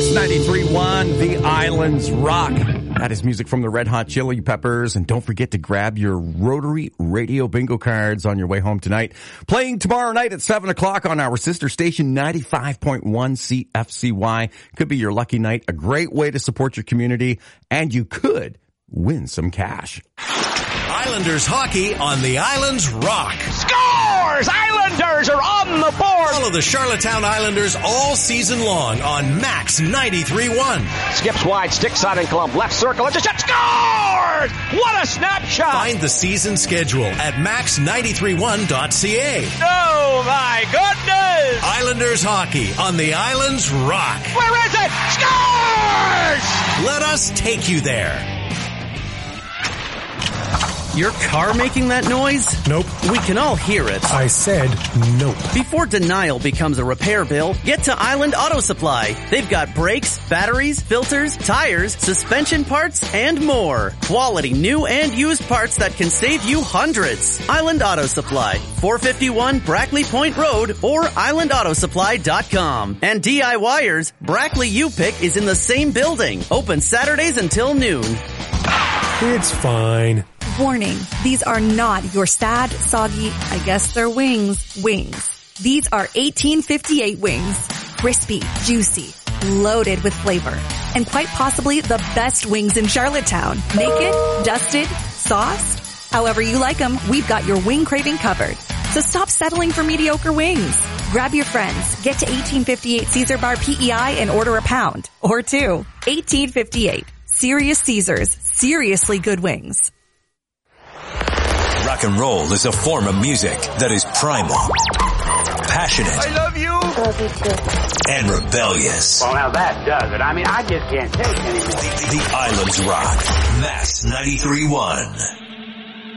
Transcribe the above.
93.1, The Islands Rock. That is music from the Red Hot Chili Peppers. And don't forget to grab your Rotary Radio Bingo cards on your way home tonight. Playing tomorrow night at 7 o'clock on our sister station, 95.1 CFCY. Could be your lucky night. A great way to support your community. And you could win some cash. Islanders hockey on the Islands Rock. Scores! Islanders are on the board! Follow the Charlottetown Islanders all season long on Max 93.1. Skips wide, sticks out in clump, left circle, it's a shot, scores! What a snapshot! Find the season schedule at max931.ca. Oh my goodness! Islanders hockey on the Islands Rock. Where is it? Scores! Let us take you there. Your car making that noise? Nope. We can all hear it. I said nope. Before denial becomes a repair bill, get to Island Auto Supply. They've got brakes, batteries, filters, tires, suspension parts, and more. Quality new and used parts that can save you hundreds. Island Auto Supply, 451 Brackley Point Road or islandautosupply.com. And DIYers, Brackley U-Pick is in the same building. Open Saturdays until noon. It's fine. Warning, these are not your sad, soggy, I guess they're wings. These are 1858 wings. Crispy, juicy, loaded with flavor, and quite possibly the best wings in Charlottetown. Naked, dusted, sauced, however you like them, we've got your wing craving covered. So stop settling for mediocre wings. Grab your friends, get to 1858 Caesar Bar PEI and order a pound or two. 1858. Serious Caesars. Seriously good wings. Rock and roll is a form of music that is primal, passionate. I love you. Love you too. And rebellious. Well, now that does it. I mean, I just can't take it anymore. The Islands Rock. Max 93.1.